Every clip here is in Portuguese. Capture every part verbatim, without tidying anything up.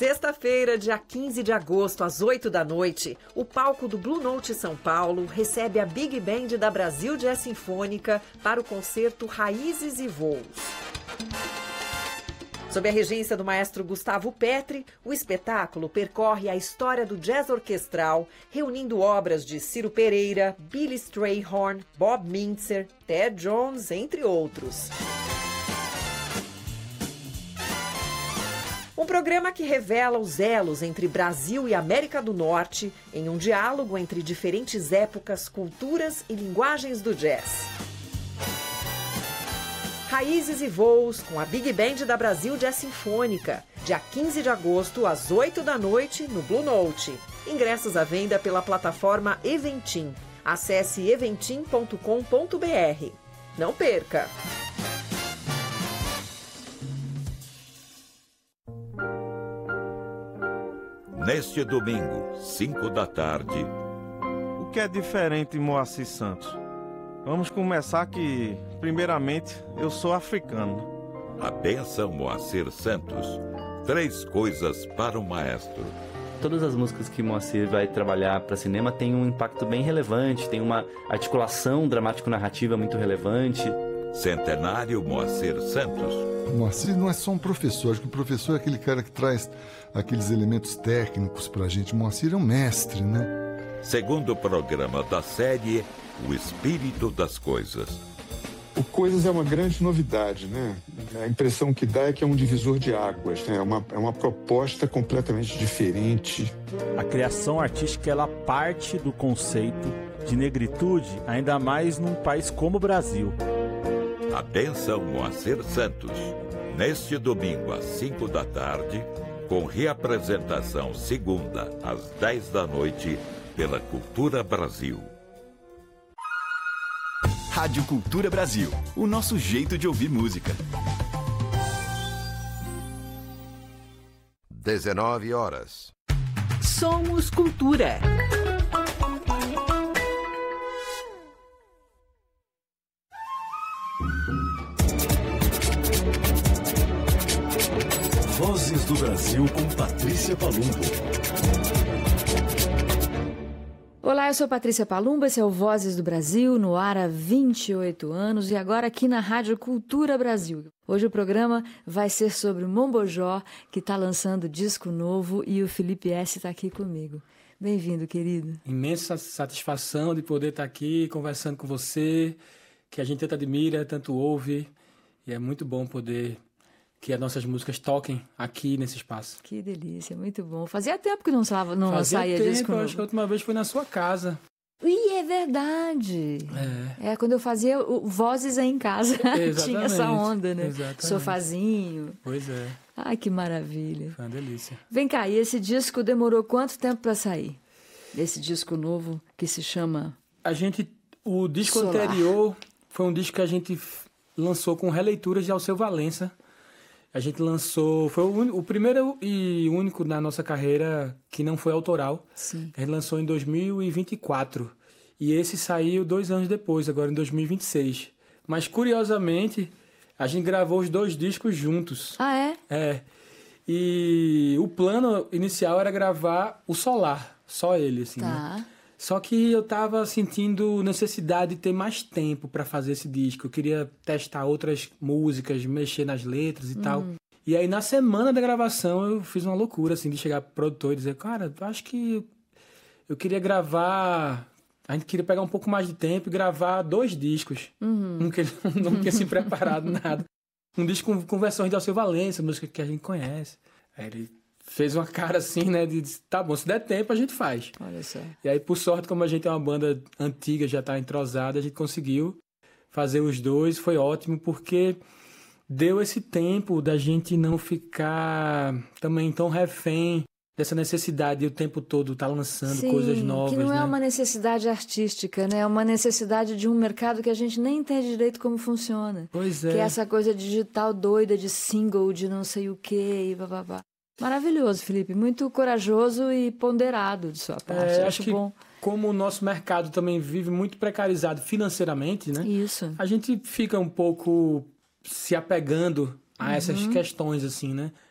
Sexta-feira, dia quinze de agosto, às oito da noite, o palco do Blue Note São Paulo recebe a Big Band da Brasil Jazz Sinfônica para o concerto Raízes e Voos. Sob a regência do maestro Gustavo Petri, o espetáculo percorre a história do jazz orquestral, reunindo obras de Ciro Pereira, Billy Strayhorn, Bob Mintzer, Ted Jones, entre outros. Um programa que revela os elos entre Brasil e América do Norte em um diálogo entre diferentes épocas, culturas e linguagens do jazz. Raízes e Voos com a Big Band da Brasil Jazz Sinfônica, dia quinze de agosto, às oito da noite, no Blue Note. Ingressos à venda pela plataforma Eventim. Acesse eventim ponto com ponto br. Não perca! Neste domingo, cinco da tarde. O que é diferente em Moacir Santos? Vamos começar que, primeiramente, eu sou africano. A bênção Moacir Santos. Três coisas para o maestro. Todas as músicas que Moacir vai trabalhar para cinema têm um impacto bem relevante, tem uma articulação dramático-narrativa muito relevante. Centenário Moacir Santos. O Moacir não é só um professor, acho que o professor é aquele cara que traz aqueles elementos técnicos pra gente. O Moacir é um mestre, né? Segundo programa da série O Espírito das Coisas. O Coisas é uma grande novidade, né? A impressão que dá é que é um divisor de águas, né? É uma, é uma proposta completamente diferente. A criação artística, ela parte do conceito de negritude, ainda mais num país como o Brasil. A bênção Moacir Santos, neste domingo às cinco da tarde, com reapresentação segunda às dez da noite, pela Cultura Brasil. Rádio Cultura Brasil, o nosso jeito de ouvir música. dezenove horas. Somos Cultura. Vozes do Brasil com Patrícia Palumbo. Olá, eu sou Patrícia Palumbo, esse é o Vozes do Brasil, no ar há vinte e oito anos e agora aqui na Rádio Cultura Brasil. Hoje o programa vai ser sobre o Mombojó, que está lançando disco novo, e o Felipe S. está aqui comigo. Bem-vindo, querido. Imensa satisfação de poder estar aqui conversando com você, que a gente tanto admira, tanto ouve, e é muito bom poder que as nossas músicas toquem aqui nesse espaço. Que delícia, muito bom. Fazia tempo que não, salava, não Fazia saía tempo, disco novo. Acho que a última vez foi na sua casa. Ih, é verdade. É, é quando eu fazia o Vozes aí em casa. Tinha essa onda, né? Exatamente. Sofazinho. Pois é. Ai, que maravilha. Foi uma delícia. Vem cá, e esse disco demorou quanto tempo para sair? Esse disco novo que se chama... A gente... O disco Solar. anterior foi um disco que a gente lançou com releituras de Alceu Valença. A gente lançou... Foi o, un, o primeiro e único na nossa carreira que não foi autoral. Sim. A gente lançou em dois mil e vinte e quatro. E esse saiu dois anos depois, agora em dois mil e vinte e seis. Mas, curiosamente, a gente gravou os dois discos juntos. Ah, é? É. E o plano inicial era gravar o Solar, só ele, assim, tá. né? Só que eu tava sentindo necessidade de ter mais tempo para fazer esse disco. Eu queria testar outras músicas, mexer nas letras e hum. tal. E aí, na semana da gravação, eu fiz uma loucura, assim, de chegar pro produtor e dizer, cara, eu acho que eu queria gravar... A gente queria pegar um pouco mais de tempo e gravar dois discos. Uhum. Um que ele não tinha se preparado nada. Um disco com, com versões de Alceu Valença, música que a gente conhece. Aí ele fez uma cara assim, né? De, tá bom, se der tempo a gente faz. Olha só. E aí, por sorte, como a gente é uma banda antiga, já tá entrosada, a gente conseguiu fazer os dois. Foi ótimo, porque deu esse tempo da gente não ficar também tão refém dessa necessidade de o tempo todo estar tá lançando Sim, coisas novas. Que não né? é uma necessidade artística, né? É uma necessidade de um mercado que a gente nem entende direito como funciona. Pois é. Que é essa coisa digital doida de single, de não sei o quê e bababá. Maravilhoso, Felipe. Muito corajoso e ponderado de sua parte. É, acho, acho que bom. Como o nosso mercado também vive muito precarizado financeiramente, né? Isso. A gente fica um pouco se apegando a essas uhum. questões, assim, né?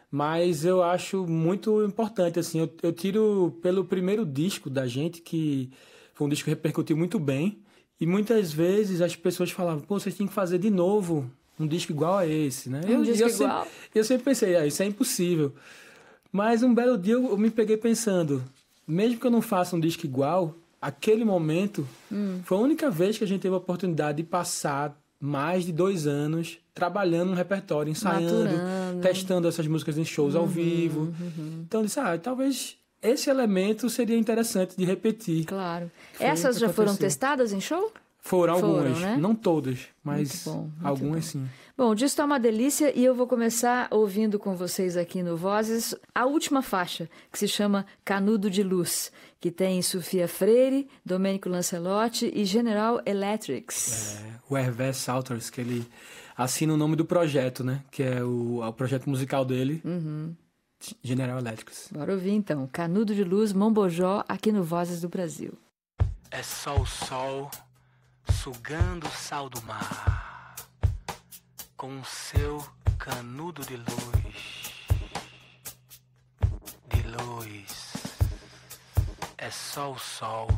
Mas eu acho muito importante, assim, eu, eu tiro pelo primeiro disco da gente, que foi um disco que repercutiu muito bem, e muitas vezes as pessoas falavam, pô, vocês têm que fazer de novo um disco igual a esse, né? Um eu, disco eu igual? Sempre, eu sempre pensei, ah, isso é impossível. Mas um belo dia eu, eu me peguei pensando, mesmo que eu não faça um disco igual, aquele momento hum. foi a única vez que a gente teve a oportunidade de passar mais de dois anos trabalhando no repertório, ensaiando, Maturando. testando essas músicas em shows uhum, ao vivo. Uhum. Então eu disse, ah, talvez esse elemento seria interessante de repetir. Claro. Essas já foram testadas em show? Foram, Foram algumas, né? não todas, mas muito bom, muito algumas bom. sim. Bom, o disco é uma delícia e eu vou começar ouvindo com vocês aqui no Vozes a última faixa, que se chama Canudo de Luz, que tem Sofia Freire, Domênico Lancelotti e General Electrics. É, o Hervé Salters, que ele assina o nome do projeto, né? Que é o, o projeto musical dele, uhum. General Electrics. Bora ouvir então, Canudo de Luz, Mombojó, aqui no Vozes do Brasil. É só o sol sugando o sal do mar, com o seu canudo de luz, de luz. É só o sol